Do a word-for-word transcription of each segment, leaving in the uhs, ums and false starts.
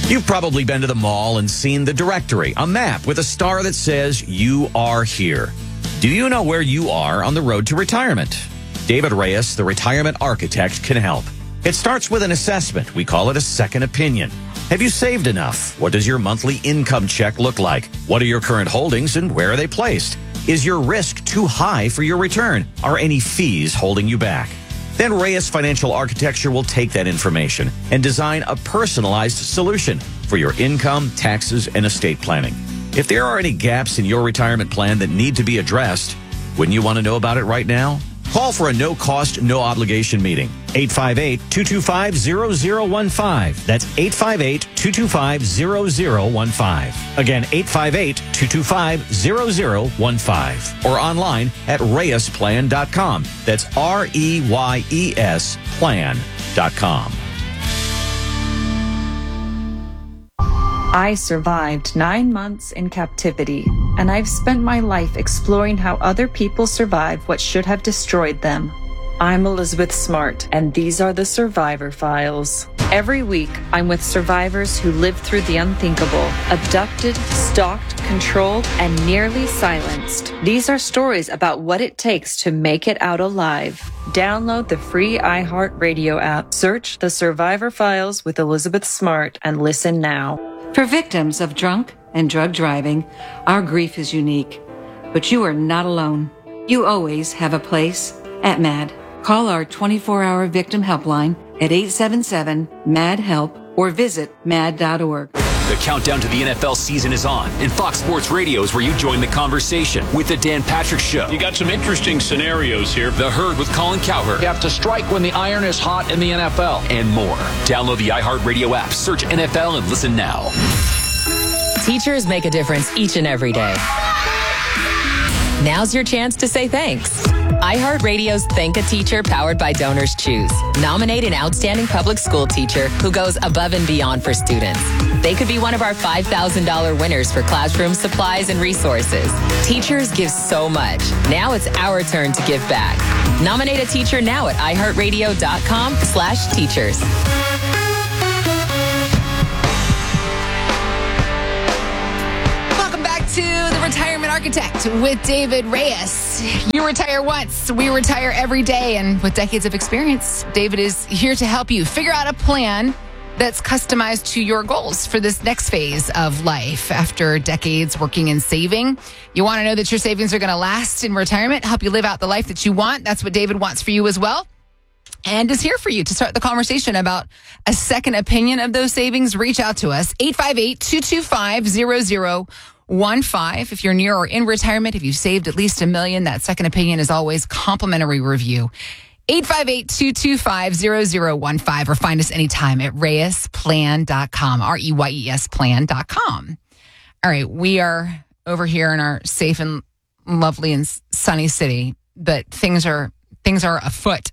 You've probably been to the mall and seen the directory, a map with a star that says you are here. Do you know where you are on the road to retirement? David Reyes, the retirement architect, can help. It starts with an assessment. We call it a second opinion. Have you saved enough? What does your monthly income check look like? What are your current holdings and where are they placed? Is your risk too high for your return? Are any fees holding you back? Then Reyes Financial Architecture will take that information and design a personalized solution for your income, taxes, and estate planning. If there are any gaps in your retirement plan that need to be addressed, wouldn't you want to know about it right now? Call for a no-cost, no-obligation meeting. eight five eight, two two five, zero zero one five. That's eight five eight, two two five, zero zero one five. Again, eight five eight, two two five, zero zero one five. Or online at reyes plan dot com. That's R E Y E S plan dot com. I survived nine months in captivity, and I've spent my life exploring how other people survive what should have destroyed them. I'm Elizabeth Smart, and these are the Survivor Files. Every week, I'm with survivors who lived through the unthinkable, abducted, stalked, controlled, and nearly silenced. These are stories about what it takes to make it out alive. Download the free iHeartRadio app, search the Survivor Files with Elizabeth Smart, and listen now. For victims of drunk and drug driving, our grief is unique. But you are not alone. You always have a place at MAD. Call our twenty-four hour victim helpline at eight seven seven, M A D, HELP or visit mad dot org. The countdown to the N F L season is on, and Fox Sports Radio is where you join the conversation with the Dan Patrick Show. You got some interesting scenarios here. The Herd with Colin Cowherd. You have to strike when the iron is hot in the N F L. And more. Download the iHeartRadio app, search N F L, and listen now. Teachers make a difference each and every day. Now's your chance to say thanks. iHeartRadio's Thank a Teacher, powered by Donors Choose. Nominate an outstanding public school teacher who goes above and beyond for students. They could be one of our five thousand dollars winners for classroom supplies and resources. Teachers give so much. Now it's our turn to give back. Nominate a teacher now at iHeartRadio.com slash teachers. To the Retirement Architect with David Reyes. You retire once, we retire every day, and with decades of experience, David is here to help you figure out a plan that's customized to your goals for this next phase of life. After decades working and saving, you want to know that your savings are going to last in retirement, help you live out the life that you want. That's what David wants for you as well, and is here for you to start the conversation about a second opinion of those savings. Reach out to us, eight five eight, two two five, zero zero one five. If you're near or in retirement, if you've saved at least a million, that second opinion is always complimentary review. eight five eight, two two five, zero zero one five, or find us anytime at reyes plan dot com, R E Y E S plan dot com. All right, we are over here in our safe and lovely and sunny city, but things are things are afoot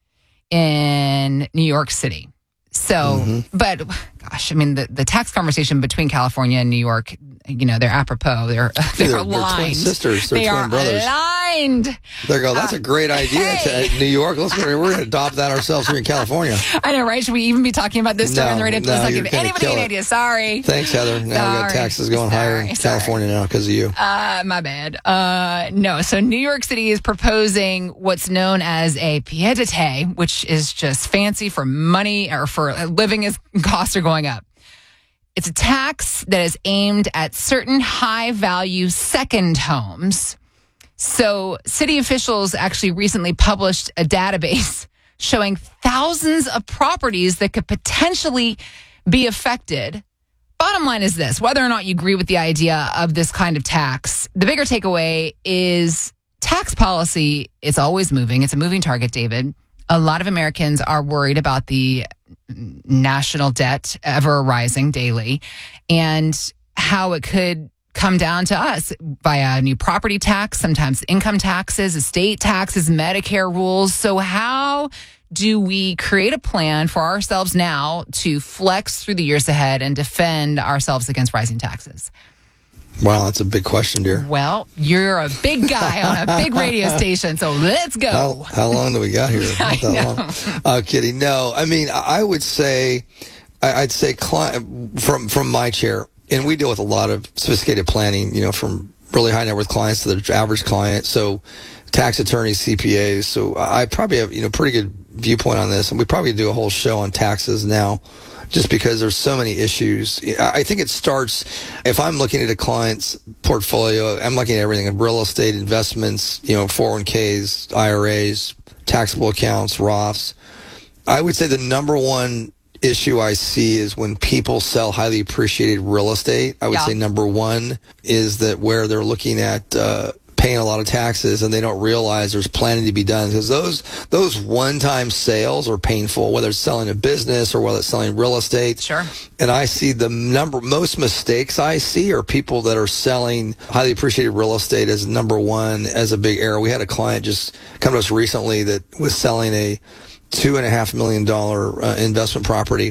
in New York City. So, mm-hmm. but gosh, I mean, the, the tax conversation between California and New York, you know, they're apropos. They're they're, they're aligned. They're twin sisters. They're they twin are brothers. aligned. They go, that's uh, a great idea. Hey. To, New York, let's we're going to adopt that ourselves here in California. I know, right? Should we even be talking about this stuff no, on the radio? No, Let's not you're give anybody an it. idea. Sorry. Thanks, Heather. Now sorry. we got taxes going sorry. higher in sorry. California now because of you. Uh, my bad. Uh, no, so New York City is proposing what's known as a pied-à-terre, which is just fancy for money or for living as costs are going up. It's a tax that is aimed at certain high-value second homes. So city officials actually recently published a database showing thousands of properties that could potentially be affected. Bottom line is this: whether or not you agree with the idea of this kind of tax, the bigger takeaway is tax policy is always moving. It's a moving target, David. A lot of Americans are worried about the national debt ever rising daily and how it could come down to us via a new property tax, sometimes income taxes, estate taxes, Medicare rules. So how do we create a plan for ourselves now to flex through the years ahead and defend ourselves against rising taxes? Wow, that's a big question, dear. Well, you're a big guy on a big radio station, so let's go. How, how long do we got here? Not that long. Uh, kidding. No, I mean, I would say, I, I'd say client, from from my chair, and we deal with a lot of sophisticated planning, you know, from really high net worth clients to the average client. So tax attorneys, C P As. So I probably have, you know, pretty good viewpoint on this. And we probably do a whole show on taxes now, just because there's so many issues. I think it starts, if I'm looking at a client's portfolio, I'm looking at everything, real estate, investments, you know, four oh one k's, I R As, taxable accounts, Roths. I would say the number one issue I see is when people sell highly appreciated real estate. I would Yeah. say number one is that where they're looking at uh, paying a lot of taxes and they don't realize there's planning to be done, because those those one-time sales are painful, whether it's selling a business or whether it's selling real estate. Sure. And I see the number, most mistakes I see are people that are selling highly appreciated real estate as number one, as a big error. We had a client just come to us recently that was selling a two and a half million dollar uh, investment property,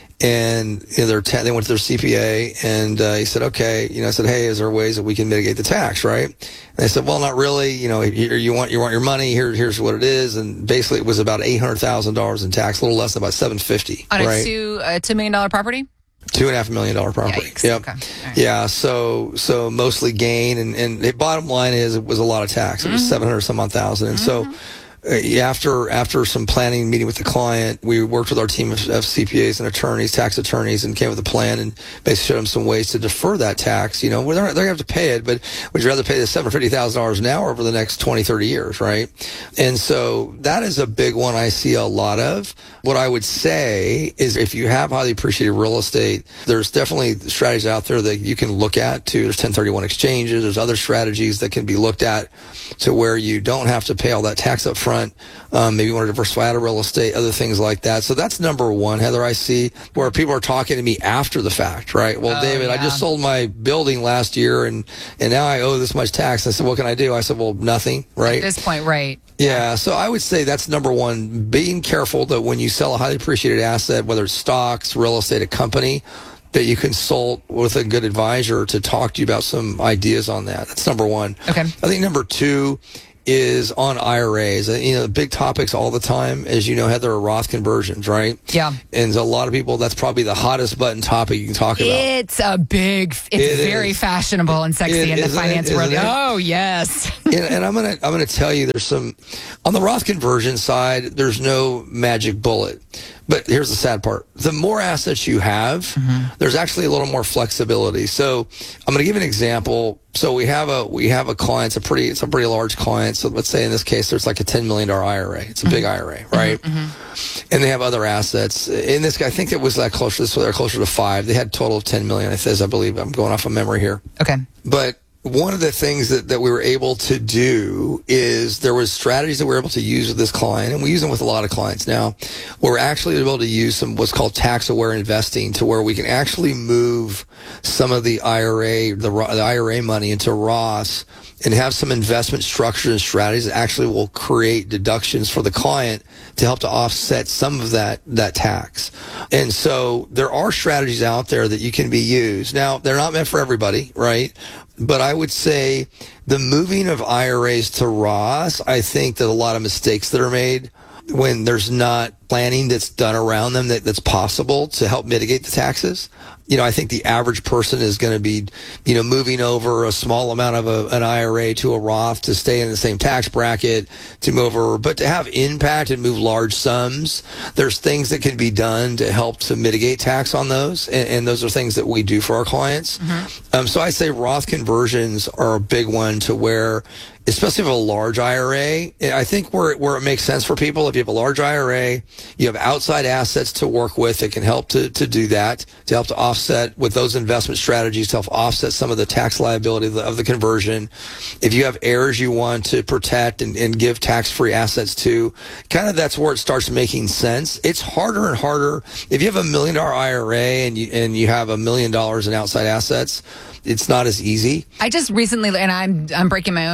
and you know, they're te- they went to their C P A, and uh, he said, okay, you know, I said, hey, is there ways that we can mitigate the tax, right? And they said, well, not really. You know, here you want you want your money. Here, here's what it is, and basically it was about eight hundred thousand dollars in tax, a little less than about seven fifty On right? a two a two million dollar property. Two and a half million dollar property. Yikes. Yep. Okay. All right. Yeah. So, so mostly gain, and, and the bottom line is it was a lot of tax. It was mm-hmm. seven hundred some odd thousand. And mm-hmm. so, uh, after, after some planning meeting with the client, we worked with our team of, of C P As and attorneys, tax attorneys, and came with a plan and basically showed them some ways to defer that tax. You know, well, they're, they're going to have to pay it, but would you rather pay the seven hundred fifty thousand dollars now or over the next twenty, thirty years, right? And so that is a big one I see a lot of. What I would say is if you have highly appreciated real estate, there's definitely strategies out there that you can look at too. There's ten thirty-one exchanges. There's other strategies that can be looked at to where you don't have to pay all that tax up front. Um, maybe you want to diversify out of real estate, other things like that. So that's number one, Heather, I see, where people are talking to me after the fact, right? Well, oh, David, yeah. I just sold my building last year and, and now I owe this much tax. I said, what can I do? I said, well, nothing, right? At this point, right. Yeah, so I would say that's number one, being careful that when you sell a highly appreciated asset, whether it's stocks, real estate, a company, that you consult with a good advisor to talk to you about some ideas on that. That's number one. Okay. I think number two is on I R As. You know, the big topics all the time, as you know, Heather, are Roth conversions, right? Yeah. And a lot of people, that's probably the hottest button topic you can talk about. It's a big, it's It very is. fashionable and sexy It- in the isn't it? finance Isn't world. it? Oh, yes. and, and I'm gonna I'm gonna tell you, there's some on the Roth conversion side. There's no magic bullet, but here's the sad part: the more assets you have, mm-hmm. there's actually a little more flexibility. So I'm gonna give an example. So we have a we have a client. It's a pretty it's a pretty large client. So let's say in this case, there's like a ten million dollar I R A. It's a mm-hmm. big I R A, right? Mm-hmm. And they have other assets. In this, I think it was that closer. This was they're closer to five. They had a total of ten million. It says, I believe. I'm going off of memory here. Okay, but one of the things that, that we were able to do is there was strategies that we were able to use with this client, and we use them with a lot of clients now, where we're actually able to use some what's called tax-aware investing, to where we can actually move some of the I R A, the, the I R A money into Roths, and have some investment structures and strategies that actually will create deductions for the client to help to offset some of that, that tax. And so there are strategies out there that you can be used. Now, they're not meant for everybody, right? But I would say the moving of I R As to Roths, I think that a lot of mistakes that are made when there's not planning that's done around them that, that's possible to help mitigate the taxes. You know, I think the average person is going to be, you know, moving over a small amount of a, an I R A to a Roth to stay in the same tax bracket, to move over, but to have impact and move large sums, there's things that can be done to help to mitigate tax on those. And, and those are things that we do for our clients. Mm-hmm. Um, so I say Roth conversions are a big one, to where, especially if you have a large I R A, I think where, where it makes sense for people, if you have a large I R A, you have outside assets to work with that can help to, to do that, to help to offset with those investment strategies, to help offset some of the tax liability of the, of the conversion. If you have heirs you want to protect and, and give tax-free assets to, kind of that's where it starts making sense. It's harder and harder. If you have a million dollar I R A and you, and you have a million dollars in outside assets, it's not as easy. I just recently, and I'm I'm breaking my own rule,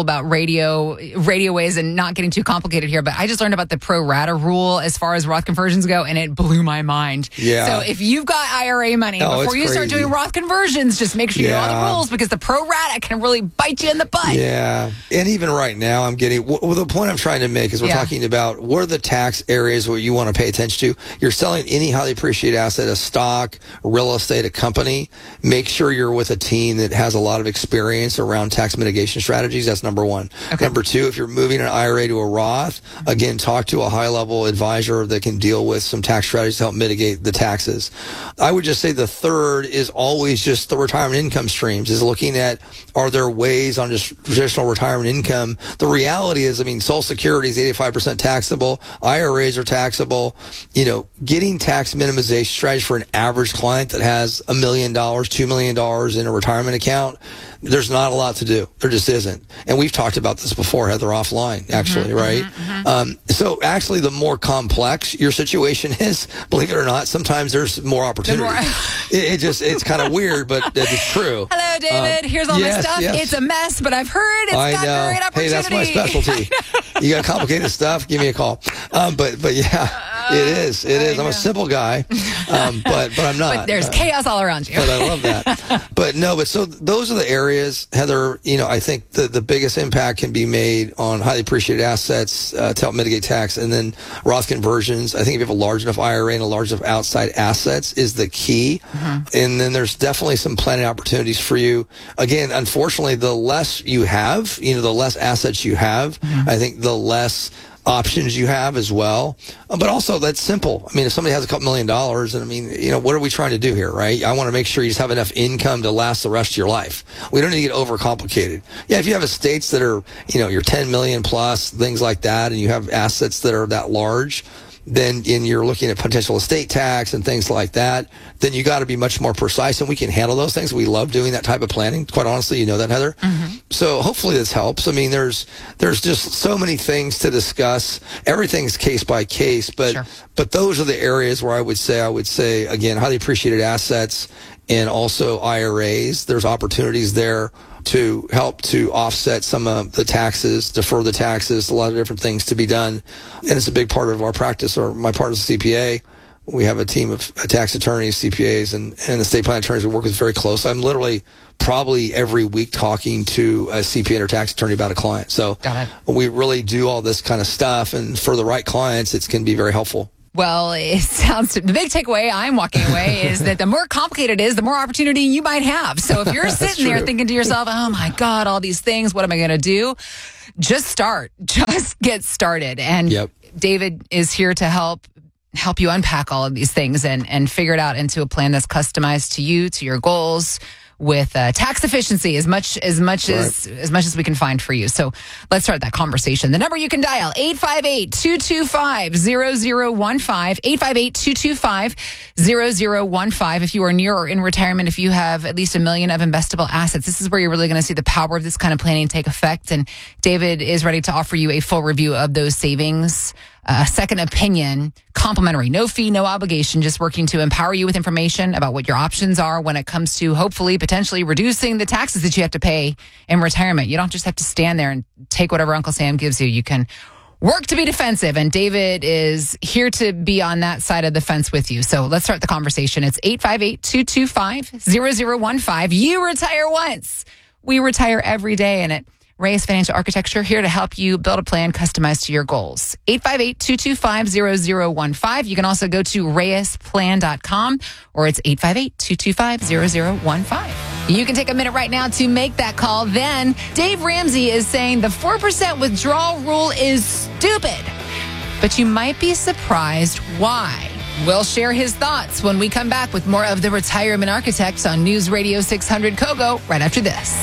about radio, radio ways and not getting too complicated here, but I just learned about the pro rata rule as far as Roth conversions go, and it blew my mind. Yeah. So if you've got I R A money, Oh, before you it's start crazy. doing Roth conversions, just make sure you know all Yeah. the rules, because the pro rata can really bite you in the butt. Yeah. And even right now, I'm getting, well, the point I'm trying to make is we're Yeah. talking about what are the tax areas where you want to pay attention to. You're selling any highly appreciated asset, a stock, real estate, a company. Make sure you're with a team that has a lot of experience around tax mitigation strategies. That's number one. Okay. Number two, if you're moving an I R A to a Roth, again, talk to a high level advisor that can deal with some tax strategies to help mitigate the taxes. I would just say the third is always just the retirement income streams, is looking at, are there ways on just traditional retirement income? The reality is, I mean, Social Security is eighty-five percent taxable. I R As are taxable. You know, getting tax minimization strategies for an average client that has a million dollars, two million dollars in a retirement account, there's not a lot to do. There just isn't. And we've talked about this before, Heather, offline, actually, Mm-hmm, right? mm-hmm, mm-hmm. Um, so actually, the more complex your situation is, believe it or not, sometimes there's more opportunity. more- it, it just, it's kind of weird, but it's true. Hello, David. Um, Here's all yes, my stuff. yes. It's a mess, but I've heard it's I got know. great Hey, opportunity. that's my specialty. You got complicated stuff? Give me a call. Um, but but yeah, it is. It is. I'm a simple guy, um, but but I'm not. But there's Uh, chaos all around you. But I love that. But no, but so those are the areas, Heather, you know, I think the, the biggest impact can be made on highly appreciated assets uh, to help mitigate tax. And then Roth conversions, I think if you have a large enough I R A and a large enough outside assets is the key. Mm-hmm. And then there's definitely some planning opportunities for you. Again, unfortunately, the less you have, you know, the less assets you have, mm-hmm. I think the less options you have as well. Uh, But also, that's simple. I mean, if somebody has a couple million dollars, and I mean, you know, what are we trying to do here, right? I want to make sure you just have enough income to last the rest of your life. We don't need to get overcomplicated. Yeah, if you have estates that are, you know, you're ten million plus, things like that, and you have assets that are that large, then and you're looking at potential estate tax and things like that, then you got to be much more precise, and we can handle those things. We love doing that type of planning. Quite honestly, you know that, Heather. Mm-hmm. So hopefully this helps. I mean, there's there's just so many things to discuss. Everything's case by case, but Sure. but those are the areas where I would say I would say again, highly appreciated assets and also I R As. There's opportunities there to help to offset some of the taxes, defer the taxes, a lot of different things to be done. And it's a big part of our practice, or my part is a C P A. We have a team of tax attorneys, C P As, and, and estate plan attorneys we work with very close. I'm literally probably every week talking to a C P A or tax attorney about a client. So Got it. we really do all this kind of stuff. And for the right clients, it can be very helpful. Well, it sounds, the big takeaway I'm walking away is that the more complicated it is, the more opportunity you might have. So if you're sitting there true. thinking to yourself, oh my God, all these things, what am I going to do? Just start. Just get started. And Yep. David is here to help help you unpack all of these things and, and figure it out into a plan that's customized to you, to your goals, with uh, tax efficiency as much as much Right. as as much as we can find for you. So let's start that conversation. The number you can dial, eight five eight, two two five, zero zero one five, eight five eight, two two five, zero zero one five. If you are near or in retirement, if you have at least a million of investable assets, this is where you're really going to see the power of this kind of planning take effect. And David is ready to offer you a full review of those savings, a second opinion, complimentary, no fee, no obligation, just working to empower you with information about what your options are when it comes to hopefully potentially reducing the taxes that you have to pay in retirement. You don't just have to stand there and take whatever Uncle Sam gives you. You can work to be defensive, and David is here to be on that side of the fence with you. So let's start the conversation. It's eight five eight, two two five, zero zero one five. You retire once. We retire every day, and it Reyes Financial Architecture, here to help you build a plan customized to your goals. eight five eight, two two five, zero zero one five. You can also go to reyes plan dot com, or it's eight five eight, two two five, zero zero one five. You can take a minute right now to make that call. Then Dave Ramsey is saying the four percent withdrawal rule is stupid, but you might be surprised why. We'll share his thoughts when we come back with more of The Retirement Architect on News Radio six hundred Kogo right after this.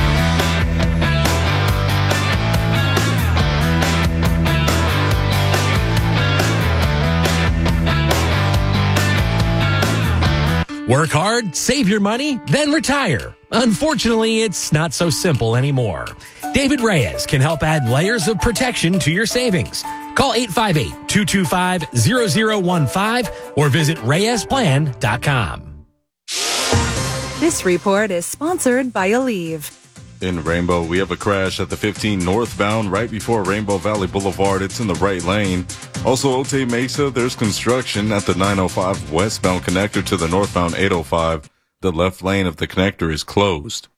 Work hard, save your money, then retire. Unfortunately, it's not so simple anymore. David Reyes can help add layers of protection to your savings. Call eight five eight, two two five, zero zero one five or visit reyes plan dot com. This report is sponsored by Aleve. In Rainbow, we have a crash at the fifteen northbound right before Rainbow Valley Boulevard. It's in the right lane. Also, Otay Mesa, there's construction at the nine oh five westbound connector to the northbound eight oh five. The left lane of the connector is closed.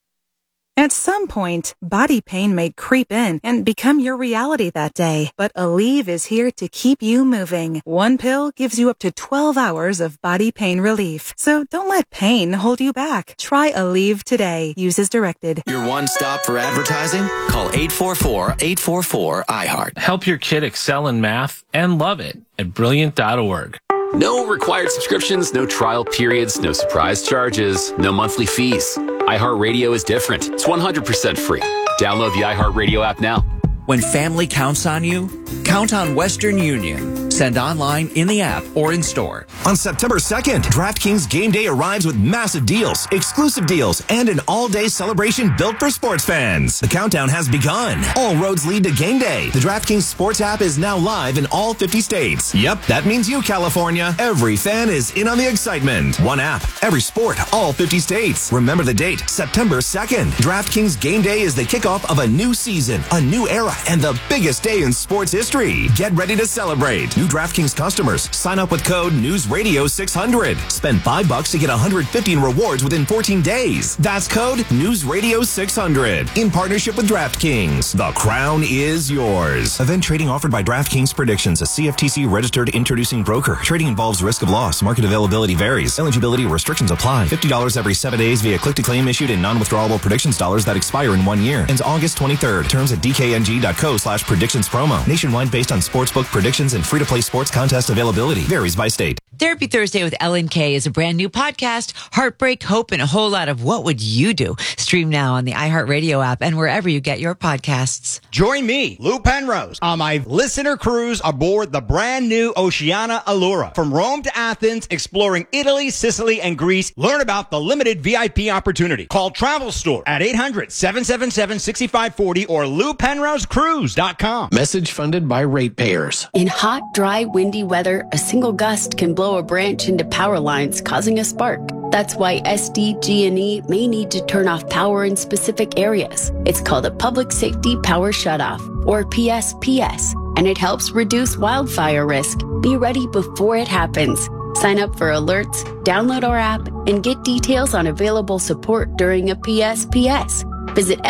At some point, body pain may creep in and become your reality that day. But Aleve is here to keep you moving. One pill gives you up to twelve hours of body pain relief. So don't let pain hold you back. Try Aleve today. Use as directed. Your one stop for advertising? Call eight four four, eight four four, I heart. Help your kid excel in math and love it at brilliant dot org. No required subscriptions, no trial periods, no surprise charges, no monthly fees. iHeartRadio is different. It's one hundred percent free. Download the iHeartRadio app now. When family counts on you, count on Western Union. Send online, in the app, or in store. On September second, DraftKings Game Day arrives with massive deals, exclusive deals, and an all-day celebration built for sports fans. The countdown has begun. All roads lead to Game Day. The DraftKings Sports app is now live in all fifty states. Yep, that means you, California. Every fan is in on the excitement. One app, every sport, all fifty states. Remember the date, September second. DraftKings Game Day is the kickoff of a new season, a new era, and the biggest day in sports history. Get ready to celebrate. New DraftKings customers, sign up with code News Radio six hundred. Spend five bucks to get one hundred fifty in rewards within fourteen days. That's code News Radio six hundred. In partnership with DraftKings, the crown is yours. Event trading offered by DraftKings Predictions, a C F T C registered introducing broker. Trading involves risk of loss. Market availability varies. Eligibility restrictions apply. fifty dollars every seven days via click-to-claim issued in non-withdrawable predictions dollars that expire in one year. Ends August twenty-third. Terms at dkng.co slash predictions promo. Nationwide based on sportsbook predictions and free-to-play sports contest availability. Varies by state. Therapy Thursday with Ellen Kay is a brand new podcast. Heartbreak, hope, and a whole lot of what would you do? Stream now on the iHeartRadio app and wherever you get your podcasts. Join me, Lou Penrose, on my listener cruise aboard the brand new Oceania Allura. From Rome to Athens, exploring Italy, Sicily, and Greece. Learn about the limited V I P opportunity. Call Travel Store at eight hundred, seven seven seven, six five four zero or lou penrose cruise dot com. Message funded by ratepayers. In hot, dry, windy weather, a single gust can blow a branch into power lines, causing a spark. That's why S D G and E may need to turn off power in specific areas. It's called a Public Safety Power Shutoff, or P S P S, and it helps reduce wildfire risk. Be ready before it happens. Sign up for alerts, download our app, and get details on available support during a P S P S. Visit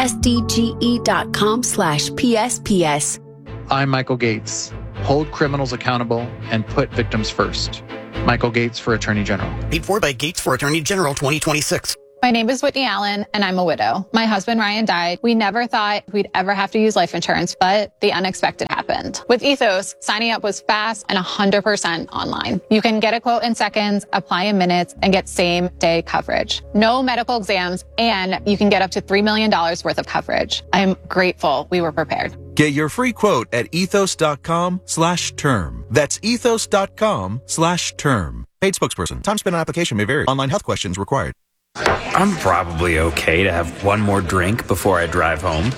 sdge.com slash PSPS. I'm Michael Gates. Hold criminals accountable and put victims first. Michael Gates for Attorney General. Paid for by Gates for Attorney General twenty twenty-six. My name is Whitney Allen, and I'm a widow. My husband, Ryan, died. We never thought we'd ever have to use life insurance, but the unexpected happened. With Ethos, signing up was fast and one hundred percent online. You can get a quote in seconds, apply in minutes, and get same-day coverage. No medical exams, and you can get up to three million dollars worth of coverage. I'm grateful we were prepared. Get your free quote at ethos.com slash term. That's ethos.com slash term. Paid spokesperson. Time spent on application may vary. Online health questions required. I'm probably okay to have one more drink before I drive home.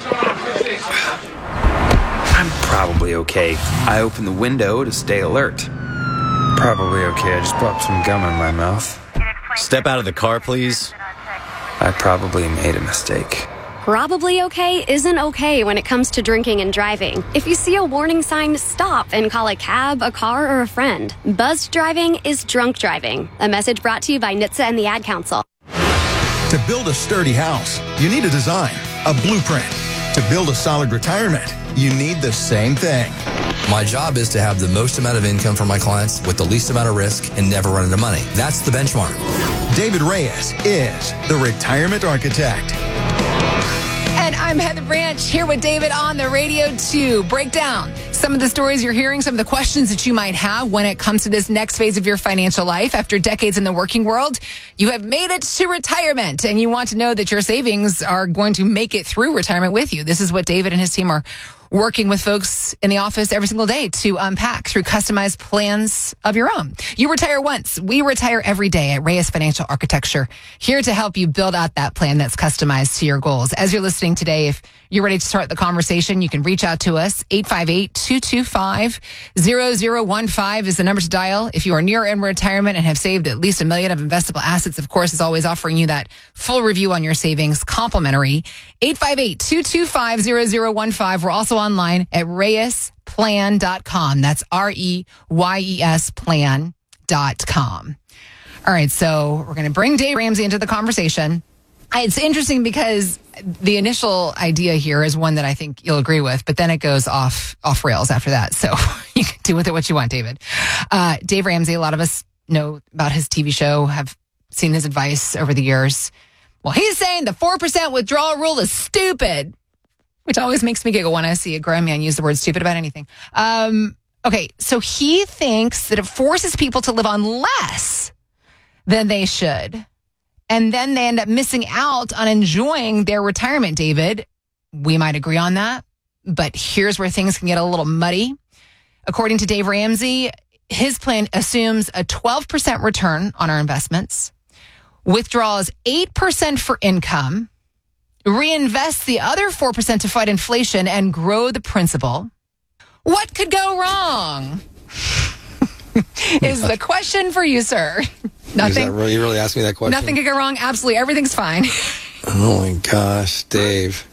I'm probably okay. I open the window to stay alert. Probably okay. I just popped some gum in my mouth. Step out of the car, please. I probably made a mistake. Probably okay isn't okay when it comes to drinking and driving. If you see a warning sign, stop and call a cab, a car, or a friend. Buzzed driving is drunk driving. A message brought to you by N H T S A and the Ad Council. To build a sturdy house, you need a design, a blueprint. To build a solid retirement, you need the same thing. My job is to have the most amount of income for my clients with the least amount of risk and never run into money. That's the benchmark. David Reyes is the Retirement Architect. And I'm Heather Branch here with David on the radio to break down some of the stories you're hearing, some of the questions that you might have when it comes to this next phase of your financial life. After decades in the working world, you have made it to retirement and you want to know that your savings are going to make it through retirement with you. This is what David and his team are working with folks in the office every single day to unpack through customized plans of your own. You retire once. We retire every day at Reyes Financial Architecture, here to help you build out that plan that's customized to your goals. As you're listening today, if you're ready to start the conversation, you can reach out to us. eight five eight, two two five, zero zero one five is the number to dial. If you are near in retirement and have saved at least a million of investable assets, of course, is always offering you that full review on your savings, complimentary. eight five eight, two two five, zero zero one five. We're also online at reyes plan dot com. That's R E Y E S plan dot com. All right, so we're going to bring Dave Ramsey into the conversation. It's interesting because the initial idea here is one that I think you'll agree with, but then it goes off off rails after that. So you can do with it what you want, David. Uh, Dave Ramsey, a lot of us know about his T V show, have seen his advice over the years. Well, he's saying the four percent withdrawal rule is stupid, which always makes me giggle when I see a grown man use the word stupid about anything. Um, okay, so he thinks that it forces people to live on less than they should. And then they end up missing out on enjoying their retirement, David. We might agree on that, but here's where things can get a little muddy. According to Dave Ramsey, his plan assumes a twelve percent return on our investments, withdraws eight percent for income, reinvests the other four percent to fight inflation and grow the principal. What could go wrong? Is the question for you, sir. Nothing. Is that really, you really asked me that question? Nothing could go wrong. Absolutely. Everything's fine. Oh my gosh, Dave.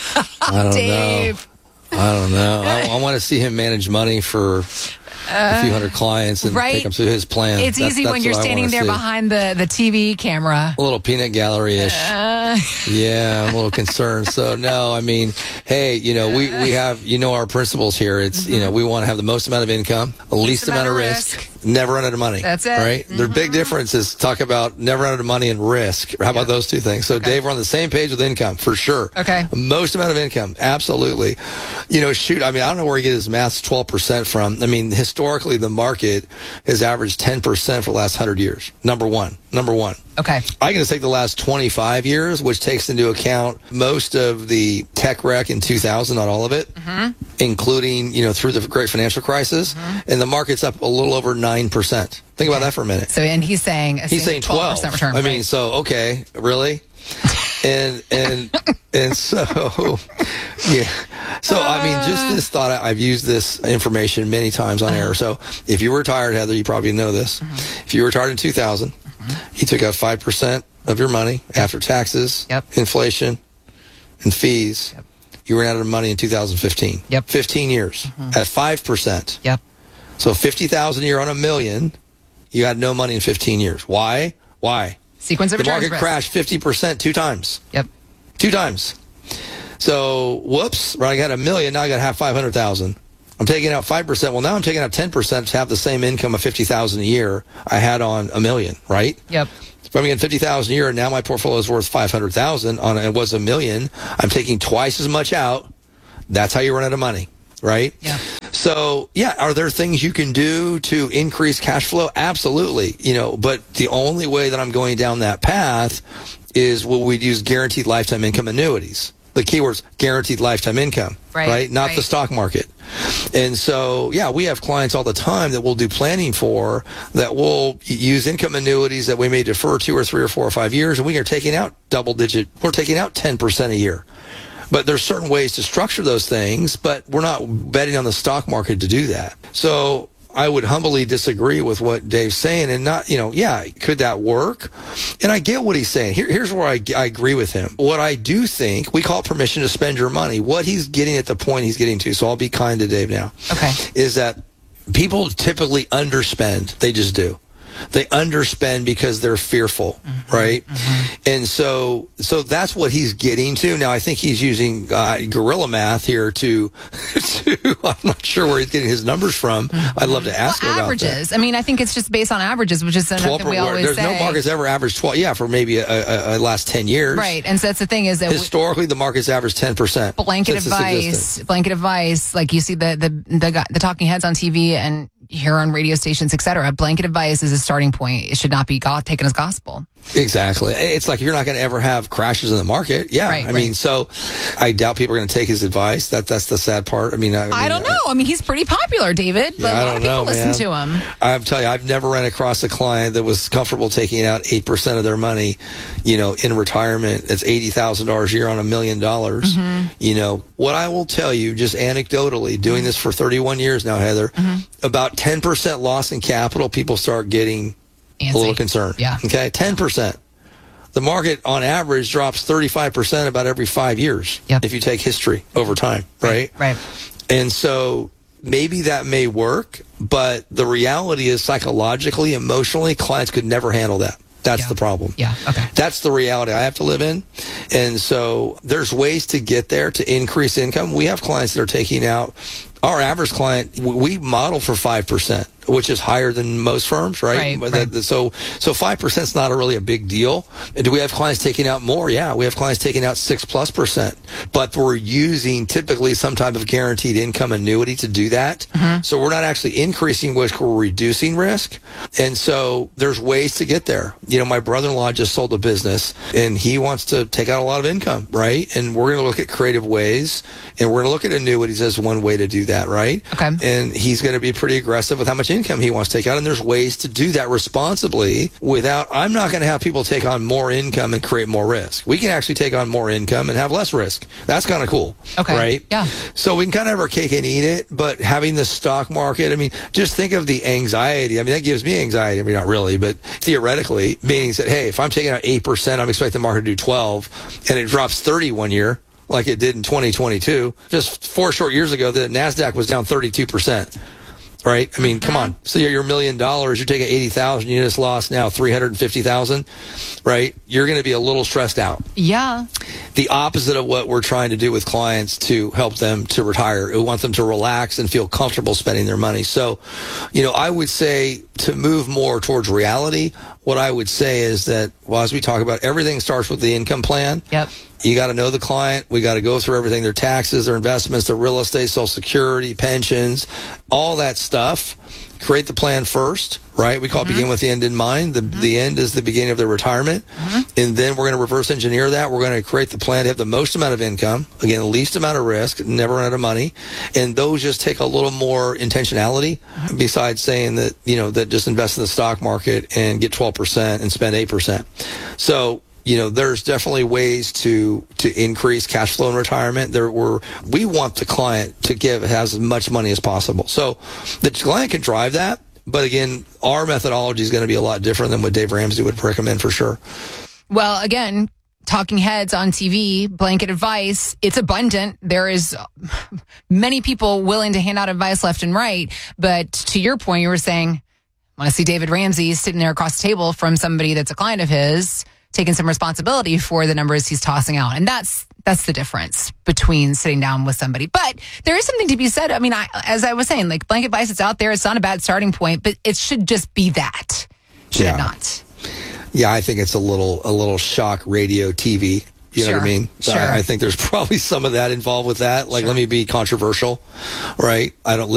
I don't Dave. know. I don't know. I, I want to see him manage money for a few hundred clients and right? take them through his plan. It's that's, easy that's when you're standing there see. behind the, the T V camera. A little peanut gallery-ish. Uh, yeah, I'm a little concerned. So, no, I mean, hey, you know, we, we have, you know, our principles here. It's, mm-hmm. you know, we want to have the most amount of income, the least, least amount, amount of risk, risk, never run out of money. That's it. Right? Mm-hmm. Their big difference is talk about never run out of money and risk. How about yeah. those two things? So, okay. Dave, we're on the same page with income, for sure. Okay. Most amount of income, absolutely. You know, shoot, I mean, I don't know where he gets his math twelve percent from. I mean, historically, the market has averaged ten percent for the last one hundred years. Number one. Number one. Okay. I can take the last twenty-five years, which takes into account most of the tech wreck in two thousand, not all of it, mm-hmm. including, you know, through the great financial crisis. Mm-hmm. And the market's up a little over nine percent. Think about that for a minute. So, and he's saying, he's saying twelve percent return. I mean, right? So, okay, really? and, and, and so, yeah. So, I mean, just this thought, I've used this information many times on air. So, if you were retired, Heather, you probably know this. Mm-hmm. If you were retired in two thousand, mm-hmm. you took out five percent of your money after taxes, yep. inflation, and fees. Yep. You ran out of money in two thousand fifteen. Yep. fifteen years mm-hmm. at five percent. Yep. So, fifty thousand a year on a million, you had no money in fifteen years. Why? Why? Sequence of the returns market risk. crashed fifty percent two times. Yep. Two times. So, whoops, I got a million, now I got to have five hundred thousand. I'm taking out five percent. Well, now I'm taking out ten percent to have the same income of fifty thousand a year I had on a million, right? Yep. If I'm getting fifty thousand a year and now my portfolio is worth five hundred thousand on it was a million, I'm taking twice as much out. That's how you run out of money, right? Yeah. So, yeah, are there things you can do to increase cash flow? Absolutely. You know, but the only way that I'm going down that path is well, we'd use guaranteed lifetime income annuities. The keyword's guaranteed lifetime income, right? right? Not right. the stock market. And so, yeah, we have clients all the time that we'll do planning for that will use income annuities that we may defer two or three or four or five years, and we are taking out double digit. We're taking out ten percent a year. But there's certain ways to structure those things, but we're not betting on the stock market to do that. So I would humbly disagree with what Dave's saying and not, you know, yeah, could that work? And I get what he's saying. Here, here's where I, I agree with him. What I do think, we call it permission to spend your money. What he's getting at the point he's getting to, so I'll be kind to Dave now, okay, is that people typically underspend. They just do. They underspend because they're fearful, mm-hmm, right? Mm-hmm. And so, so that's what he's getting to. Now, I think he's using uh, guerrilla math here to, to, I'm not sure where he's getting his numbers from. Mm-hmm. I'd love to ask well, him about averages. that. I mean, I think it's just based on averages, which is something we always There's say. no market's ever averaged twelve, yeah, for maybe a, a, a last ten years. Right, and so that's the thing is that historically, we, the market's averaged ten percent. Blanket advice, blanket advice, like you see the, the, the, the talking heads on T V and here on radio stations, et cetera. Blanket advice is a starting point. It should not be go- taken as gospel. Exactly. It's like you're not going to ever have crashes in the market. Yeah. Right, I right. mean, so I doubt people are going to take his advice. That That's the sad part. I mean, I, I, I mean, don't know. I mean, he's pretty popular, David, but Yeah, a I lot of don't people know, listen man. to him. I'm telling you, I've never run across a client that was comfortable taking out eight percent of their money, you know, in retirement. It's eighty thousand dollars a year on a million dollars. Mm-hmm. You know, what I will tell you, just anecdotally, doing this for thirty-one years now, Heather, Mm-hmm. about ten percent loss in capital, people start getting Antsy. a little concerned. Yeah. Okay, ten percent. The market on average drops thirty-five percent about every five years Yep. if you take history over time, right? Right. And so maybe that may work, but the reality is psychologically, emotionally, clients could never handle that. That's Yeah. the problem. Yeah. Okay. That's the reality I have to live in. And so there's ways to get there to increase income. We have clients that are taking out, our average client, w- we model for five percent, which is higher than most firms, right? Right, But right. that- So, so five percent is not a really a big deal. And do we have clients taking out more? Yeah, we have clients taking out six plus percent, but we're using typically some type of guaranteed income annuity to do that. Mm-hmm. So we're not actually increasing risk, we're reducing risk. And so there's ways to get there. You know, my brother-in-law just sold a business and he wants to take out a lot of income, right? And we're going to look at creative ways and we're going to look at annuities as one way to do that, right? Okay. And he's going to be pretty aggressive with how much income he wants to take out. And there's ways to do that responsibly without, I'm not going to have people take on more income and create more risk. We can actually take on more income and have less risk. That's kind of cool. Okay. Right? Yeah. So we can kind of have our cake and eat it, but having the stock market, I mean, just think of the anxiety. I mean, that gives me anxiety. I mean, not really, but theoretically, meaning that, hey, if I'm taking out eight percent, I'm expecting the market to do twelve and it drops thirty one year, like it did in twenty twenty-two. Just four short years ago, the NASDAQ was down thirty-two percent. Right? I mean, come on. So you're your million dollars, you're taking eighty thousand, you just lost now three hundred fifty thousand, right? You're going to be a little stressed out. Yeah. The opposite of what we're trying to do with clients to help them to retire. We want them to relax and feel comfortable spending their money. So, you know, I would say to move more towards reality, what I would say is that, well, as we talk about, everything starts with the income plan. Yep. You got to know the client. We got to go through everything, their taxes, their investments, their real estate, Social Security, pensions, all that stuff. Create the plan first, right? We call it begin with the end in mind. The the end is the beginning of their retirement. And then we're going to reverse engineer that. We're going to create the plan to have the most amount of income, again, the least amount of risk, never run out of money. And those just take a little more intentionality besides saying that, you know, that just invest in the stock market and get twelve percent and spend eight percent. So, you know, there's definitely ways to to increase cash flow in retirement. There were we want the client to give as much money as possible. So the client can drive that, but again, our methodology is going to be a lot different than what Dave Ramsey would recommend for sure. Well, again, talking heads on T V, blanket advice, it's abundant. There is many people willing to hand out advice left and right. But to your point, you were saying, I want to see David Ramsey sitting there across the table from somebody that's a client of his, taking some responsibility for the numbers he's tossing out. And that's that's the difference between sitting down with somebody. But there is something to be said. I mean, I, as I was saying, like blanket advice, it's out there. It's not a bad starting point, but it should just be that. Should Yeah. it not? Yeah, I think it's a little a little shock radio T V. You know Sure. what I mean? Sure. I, I think there's probably some of that involved with that. Like, let me be controversial, right? I don't live